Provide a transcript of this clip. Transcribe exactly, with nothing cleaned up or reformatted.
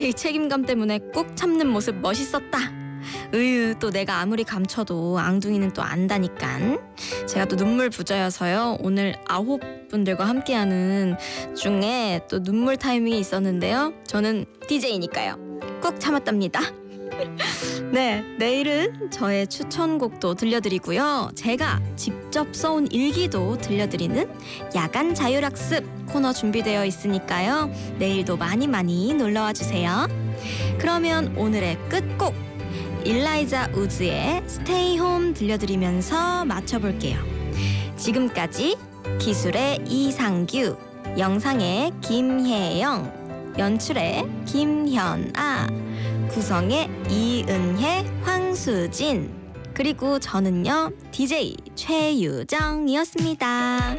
이 책임감 때문에 꾹 참는 모습 멋있었다. 으유, 또 내가 아무리 감춰도 앙둥이는 또 안다니깐. 제가 또 눈물 부자여서요. 오늘 아홉 분들과 함께하는 중에 또 눈물 타이밍이 있었는데요. 저는 디제이니까요. 꾹 참았답니다. 네, 내일은 저의 추천곡도 들려드리고요. 제가 직접 써온 일기도 들려드리는 야간 자율학습 코너 준비되어 있으니까요. 내일도 많이 많이 놀러와 주세요. 그러면 오늘의 끝곡 일라이자 우즈의 Stay Home 들려드리면서 마쳐볼게요. 지금까지 기술의 이상규, 영상의 김혜영, 연출의 김현아, 구성의 이은혜, 황수진, 그리고 저는요 디제이 최유정이었습니다.